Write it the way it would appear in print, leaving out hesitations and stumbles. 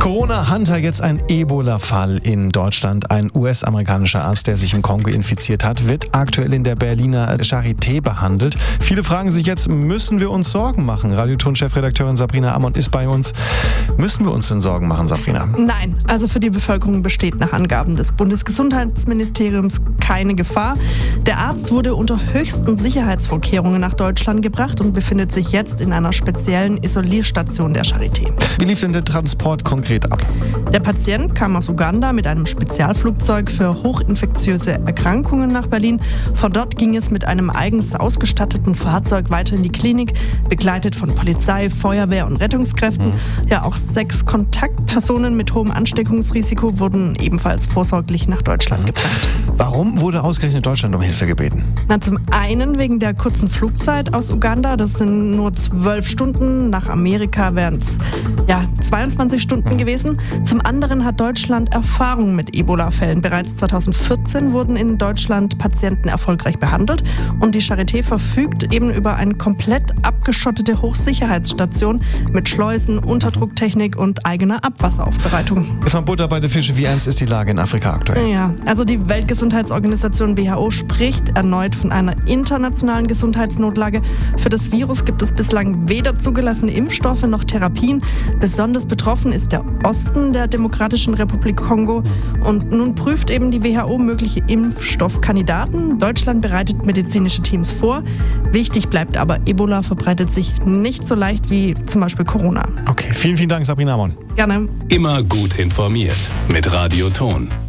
Corona-Hunter, jetzt ein Ebola-Fall in Deutschland. Ein US-amerikanischer Arzt, der sich im Kongo infiziert hat, wird aktuell in der Berliner Charité behandelt. Viele fragen sich jetzt, müssen wir uns Sorgen machen? Radioton-Chefredakteurin Sabrina Amon ist bei uns. Müssen wir uns denn Sorgen machen, Sabrina? Nein, also für die Bevölkerung besteht nach Angaben des Bundesgesundheitsministeriums keine Gefahr. Der Arzt wurde unter höchsten Sicherheitsvorkehrungen nach Deutschland gebracht und befindet sich jetzt in einer speziellen Isolierstation der Charité. Wie lief denn der Transport konkret ab? Der Patient kam aus Uganda mit einem Spezialflugzeug für hochinfektiöse Erkrankungen nach Berlin. Von dort ging es mit einem eigens ausgestatteten Fahrzeug weiter in die Klinik, begleitet von Polizei, Feuerwehr und Rettungskräften. Ja, auch 6 Kontaktpersonen mit hohem Ansteckungsrisiko wurden ebenfalls vorsorglich nach Deutschland gebracht. Warum wurde ausgerechnet Deutschland um Hilfe gebeten? Zum einen wegen der kurzen Flugzeit aus Uganda. Das sind nur 12 Stunden. Nach Amerika wären es 22 Stunden gewesen. Zum anderen hat Deutschland Erfahrung mit Ebola-Fällen. Bereits 2014 wurden in Deutschland Patienten erfolgreich behandelt. Und die Charité verfügt eben über eine komplett abgeschottete Hochsicherheitsstation mit Schleusen, Unterdrucktechnik und eigener Abwasseraufbereitung. Jetzt mal Butter bei den Fische. Wie ernst ist die Lage in Afrika aktuell? Ja, also die Weltgesundheitsorganisation WHO spricht erneut von einer internationalen Gesundheitsnotlage. Für das Virus gibt es bislang weder zugelassene Impfstoffe noch Therapien. Besonders betroffen ist der Osten der Demokratischen Republik Kongo. Und nun prüft eben die WHO mögliche Impfstoffkandidaten. Deutschland bereitet medizinische Teams vor. Wichtig bleibt aber, Ebola verbreitet sich nicht so leicht wie zum Beispiel Corona. Okay, vielen Dank, Sabrina Amon. Gerne. Immer gut informiert mit Radio Ton.